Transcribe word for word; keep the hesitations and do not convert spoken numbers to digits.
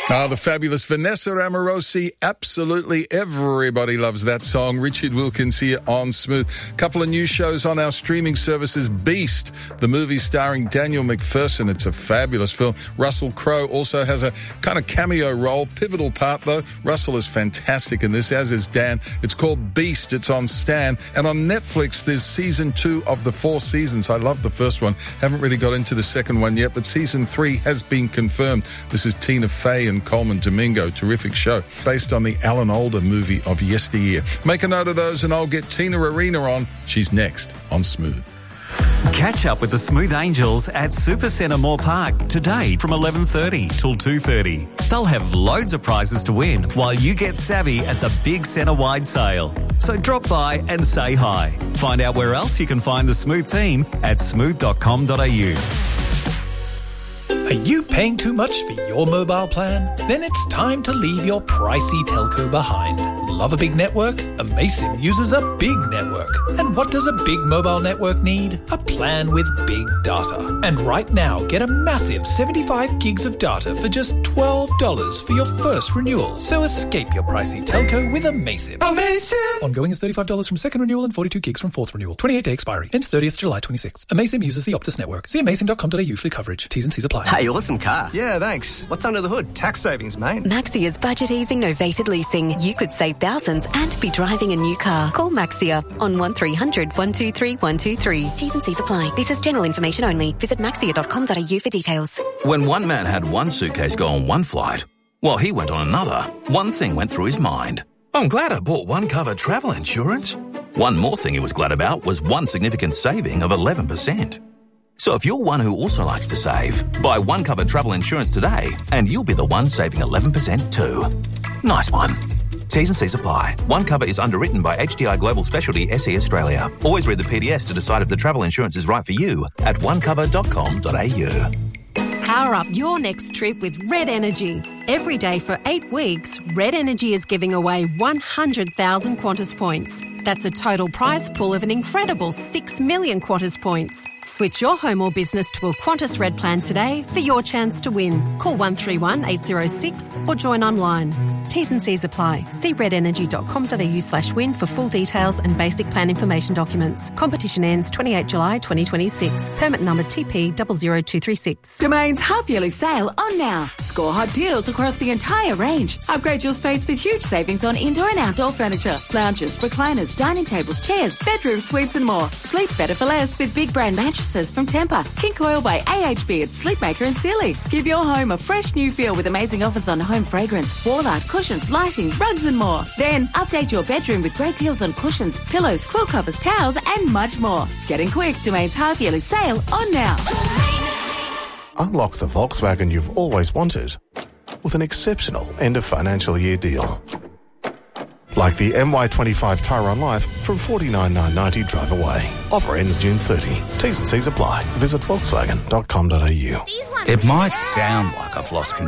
Ah, the fabulous Vanessa Amorosi. Absolutely everybody loves that song. Richard Wilkins here on Smooth. Couple of new shows on our streaming services. Beast, the movie starring Daniel McPherson. It's a fabulous film. Russell Crowe also has a kind of cameo role, pivotal part though. Russell is fantastic in this, as is Dan. It's called Beast. It's on Stan. And on Netflix, there's season two of the four seasons. I love the first one. Haven't really got into the second one yet, but season three has been confirmed. This is Tina Fey and Coleman Domingo. Terrific show based on the Alan Alda movie of yesteryear. Make a note of those and I'll get Tina Arena on. She's next on Smooth. Catch up with the Smooth Angels at Supercentre Moore Park today from eleven thirty till two thirty. They'll have loads of prizes to win while you get savvy at the big centre-wide sale. So drop by and say hi. Find out where else you can find the Smooth team at smooth dot com dot a u. Are you paying too much for your mobile plan? Then it's time to leave your pricey telco behind. Love a big network? Amaysim uses a big network. And what does a big mobile network need? A plan with big data. And right now, get a massive seventy-five gigs of data for just twelve dollars for your first renewal. So escape your pricey telco with Amaysim. Amaysim! Ongoing is thirty-five dollars from second renewal and forty-two gigs from fourth renewal. twenty-eight day expiry. Ends thirtieth July twenty-sixth. Amaysim uses the Optus network. See amaysim dot com dot a u for coverage. T's and C's apply. Hey, awesome car. Yeah, thanks. What's under the hood? Tax savings, mate. Maxia's budget easing novated leasing. You could save thousands and be driving a new car. Call Maxia on one three hundred one two three one two three. T's and C's apply. This is general information only. Visit maxia dot com dot a u for details. When one man had one suitcase go on one flight, while he went on another, one thing went through his mind. I'm glad I bought one cover travel insurance. One more thing he was glad about was one significant saving of eleven percent. So if you're one who also likes to save, buy one cover travel insurance today and you'll be the one saving eleven percent too. Nice one. T's and C's apply. One cover is underwritten by H D I Global Specialty S E Australia. Always read the P D S to decide if the travel insurance is right for you at one cover dot com dot a u. Power up your next trip with Red Energy. Every day for eight weeks, Red Energy is giving away one hundred thousand Qantas points. That's a total prize pool of an incredible six million Qantas points. Switch your home or business to a Qantas Red plan today for your chance to win. Call one three one eight zero six or join online. T's and C's apply. See red energy dot com dot a u slash win for full details and basic plan information documents. Competition ends twenty-eighth July twenty twenty-six. Permit number T P zero zero two three six. Domain's half-yearly sale on now. Score hot deals across the entire range. Upgrade your space with huge savings on indoor and outdoor furniture, lounges, recliners, dining tables, chairs, bedroom suites and more. Sleep better for less with big brand mattresses from Tempur, King Coil by A H B at Sleepmaker and Sealy. Give your home a fresh new feel with amazing offers on home fragrance, wall art, cushions, lighting, rugs and more. Then update your bedroom with great deals on cushions, pillows, quilt covers, towels and much more. Getting quick, Domain's half-yearly sale on now. Unlock the Volkswagen you've always wanted with an exceptional end of financial year deal. Like the M Y twenty-five Tyron Life from forty-nine thousand nine hundred ninety drive away. Offer ends June thirtieth. T's and C's apply. Visit volkswagen dot com dot a u. It might sound like I've lost control.